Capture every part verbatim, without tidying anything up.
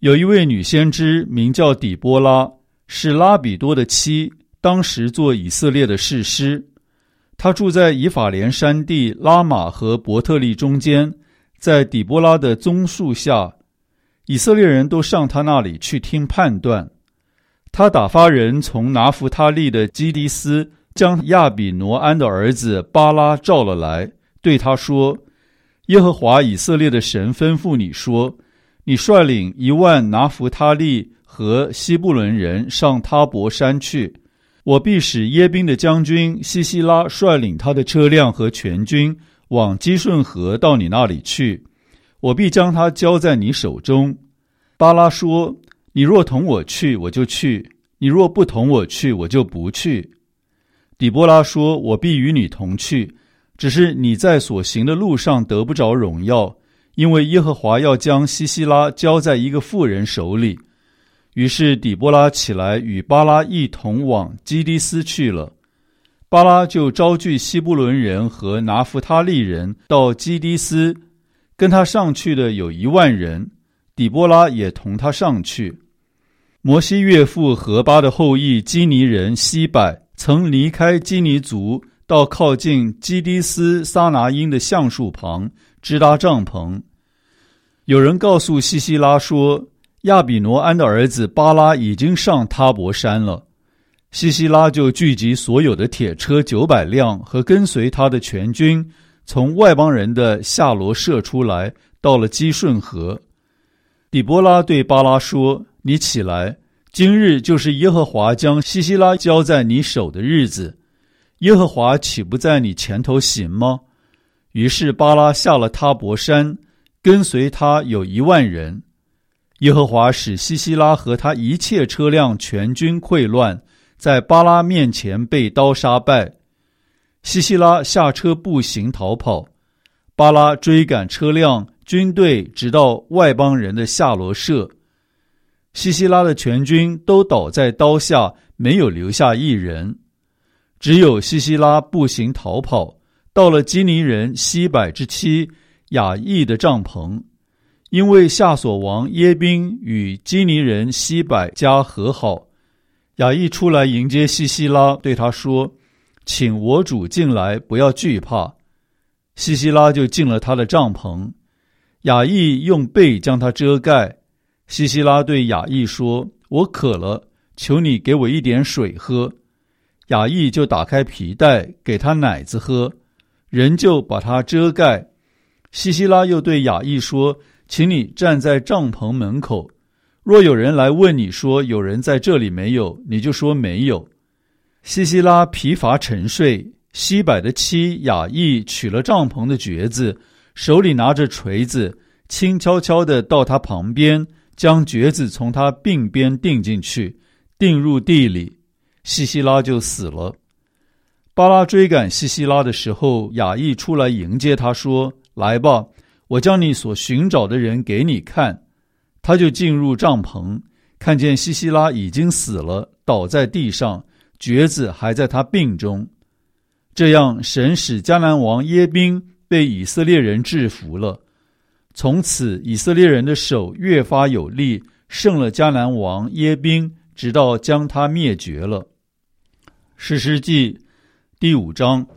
有一位女先知名叫底波拉，是拉比多的妻，当时做以色列的士师。她住在以法莲山地拉玛和伯特利中间，在底波拉的棕树下，以色列人都上她那里去听判断。她打发人从拿弗他利的基迪斯将亚比挪安的儿子巴拉召了来，对他说：耶和华以色列的神吩咐你说，你率领一万拿弗他利和西布伦人上他伯山去，我必使耶宾的将军西西拉率领他的车辆和全军往基顺河到你那里去，我必将他交在你手中。巴拉说：你若同我去，我就去；你若不同我去，我就不去。底波拉说：我必与你同去，只是你在所行的路上得不着荣耀，因为耶和华要将西西拉交在一个妇人手里。于是底波拉起来与巴拉一同往基迪斯去了。巴拉就招聚西布伦人和拿弗他利人到基迪斯，跟他上去的有一万人，底波拉也同他上去。摩西岳父何巴的后裔基尼人西柏曾离开基尼族，到靠近基迪斯撒拿因的橡树旁支搭帐篷。有人告诉西西拉说，亚比挪安的儿子巴拉已经上他伯山了。西西拉就聚集所有的铁车九百辆和跟随他的全军，从外邦人的夏罗舍出来，到了基顺河。底波拉对巴拉说：你起来，今日就是耶和华将西西拉交在你手的日子，耶和华岂不在你前头行吗？于是巴拉下了他伯山，跟随他有一万人。耶和华使西西拉和他一切车辆全军溃乱，在巴拉面前被刀杀败。西西拉下车步行逃跑，巴拉追赶车辆军队，直到外邦人的夏罗舍。西西拉的全军都倒在刀下，没有留下一人。只有西西拉步行逃跑，到了基尼人西柏之妻雅意的帐篷，因为夏所王耶宾与基尼人西柏家和好。雅意出来迎接西西拉，对他说：请我主进来，不要惧怕。西西拉就进了他的帐篷，雅意用被将他遮盖。西西拉对雅意说：我渴了，求你给我一点水喝。雅意就打开皮带，给他奶子喝，人就把他遮盖。西西拉又对雅意说：请你站在帐篷门口，若有人来问你说有人在这里没有，你就说没有。西西拉疲乏沉睡，西柏的妻雅意取了帐篷的橛子，手里拿着锤子，轻悄悄地到他旁边，将橛子从他鬓边钉进去，钉入地里，西西拉就死了。巴拉追赶西西拉的时候，雅意出来迎接他说：来吧，我将你所寻找的人给你看。他就进入帐篷，看见西西拉已经死了，倒在地上，橛子还在他鬓中。这样神使迦南王耶宾被以色列人制服了。从此以色列人的手越发有力，胜了迦南王耶宾，直到将他灭绝了。士师记第五章。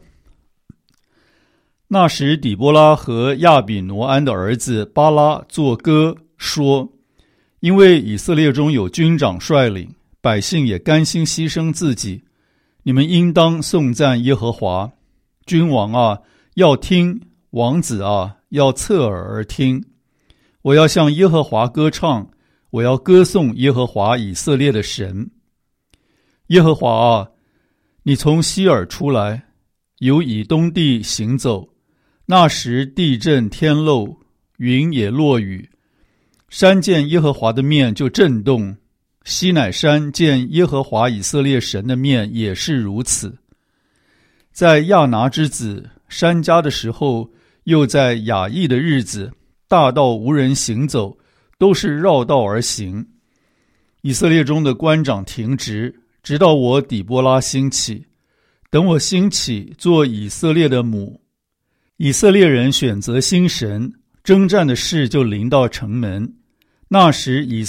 那时底波拉和亚比挪安的儿子巴拉作歌说：因为以色列中有军长率领，百姓也甘心牺牲自己，你们应当颂赞耶和华。君王啊，要听；王子啊，要侧耳而听。我要向耶和华歌唱，我要歌颂耶和华以色列的神。耶和华啊，你从西珥出来，由以东地行走。那时地震天漏，云也落雨，山见耶和华的面就震动，西乃山见耶和华以色列神的面也是如此。在亚拿之子珊迦的时候，又在雅意的日子，大道无人行走，都是绕道而行。以色列中的官长停职，直到我底波拉兴起。等我兴起，做以色列的母。以色列人选择新神，征战的事就临到城门。那时以